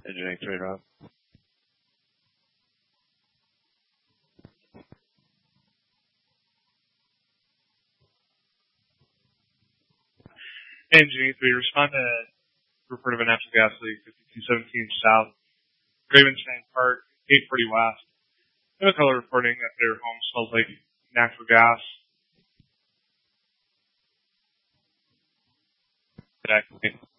Engineering 3, Rob. Engineering 3, respond to report of a natural gas leak, 5217 South, Gravenstein Park, 840 West. They have a caller reporting that their home smells like natural gas. Exactly.